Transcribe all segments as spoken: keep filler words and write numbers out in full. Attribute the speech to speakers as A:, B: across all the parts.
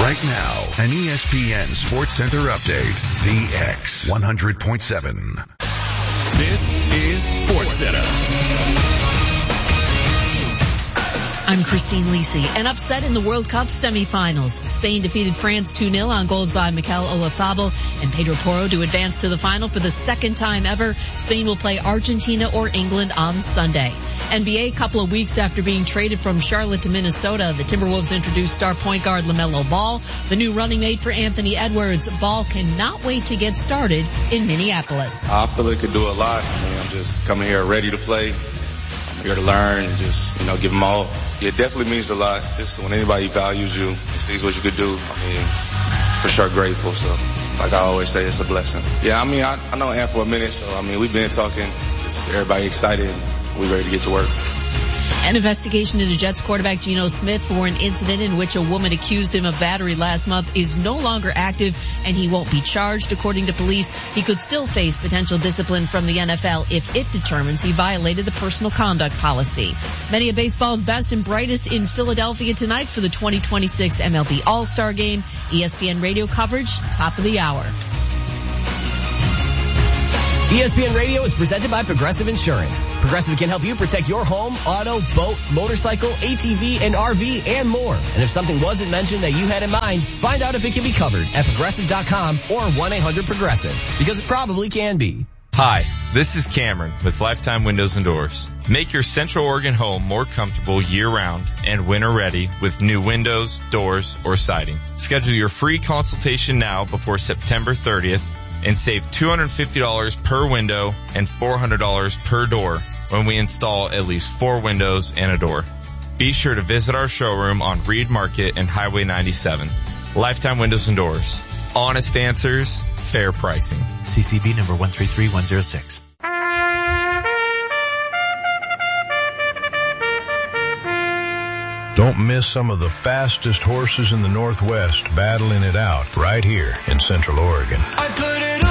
A: Right now, an E S P N Sports Center update. The X one hundred point seven.
B: This is Sports Center.
C: I'm Christine Lisi. An upset in the World Cup semifinals. Spain defeated France two nil on goals by Mikel Oyarzabal and Pedro Porro to advance to the final for the second time ever. Spain will play Argentina or England on Sunday. N B A, couple of weeks after being traded from Charlotte to Minnesota, the Timberwolves introduced star point guard LaMelo Ball, the new running mate for Anthony Edwards. Ball cannot wait to get started in Minneapolis.
D: I feel it could do a lot. I mean, I'm just coming here ready to play. I'm here to learn and just, you know, give them all. It definitely means a lot. Just when anybody values you and sees what you could do, I mean, for sure grateful. So, like I always say, it's a blessing. Yeah, I mean, I, I know Ant for a minute, so, I mean, we've been talking. Just everybody excited. We're ready to get to work.
C: An investigation into Jets quarterback Geno Smith for an incident in which a woman accused him of battery last month is no longer active, and he won't be charged. According to police, he could still face potential discipline from the N F L if it determines he violated the personal conduct policy. Many of baseball's best and brightest in Philadelphia tonight for the twenty twenty-six M L B All-Star Game. E S P N radio coverage, top of the hour.
E: E S P N Radio is presented by Progressive Insurance. Progressive can help you protect your home, auto, boat, motorcycle, A T V, and R V, and more. And if something wasn't mentioned that you had in mind, find out if it can be covered at progressive dot com or one eight hundred progressive, because it probably can be.
F: Hi, this is Cameron with Lifetime Windows and Doors. Make your Central Oregon home more comfortable year-round and winter-ready with new windows, doors, or siding. Schedule your free consultation now before September thirtieth. And save two hundred fifty dollars per window and four hundred dollars per door when we install at least four windows and a door. Be sure to visit our showroom on Reed Market and Highway ninety-seven. Lifetime Windows and Doors. Honest answers, fair pricing.
G: C C B number one three three one zero six.
H: Don't miss some of the fastest horses in the Northwest battling it out right here in Central Oregon.
I: I put it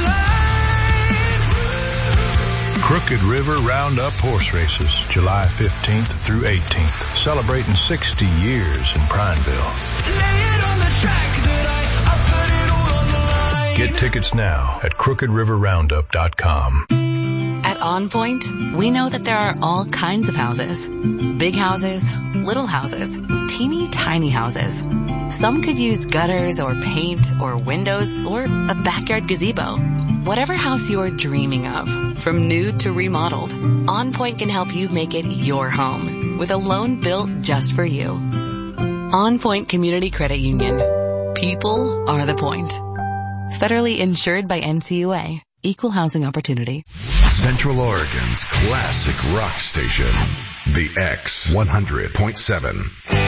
I: all on the line.
H: Crooked River Roundup Horse Races, July fifteenth through eighteenth, celebrating sixty years in Prineville.
I: Lay it on the track that I, I put it all on the line.
H: Get tickets now at crooked river roundup dot com.
J: At On Point, we know that there are all kinds of houses. Big houses, little houses, teeny tiny houses. Some could use gutters or paint or windows or a backyard gazebo. Whatever house you're dreaming of, from new to remodeled, On Point can help you make it your home with a loan built just for you. On Point Community Credit Union. People are the point. Federally insured by N C U A. Equal housing opportunity.
A: Central Oregon's classic rock station, The X one hundred point seven.